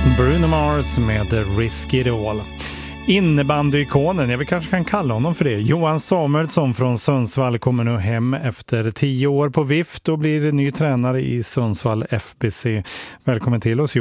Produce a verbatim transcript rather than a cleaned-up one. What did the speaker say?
Bruno Mars med Risk It All. Innebandyikonen, jag vi kanske kan kalla honom för det. Johan Samuelsson från Sundsvall kommer nu hem efter tio år på vift och blir ny tränare i Sundsvall F B C. Välkommen till oss, Johan.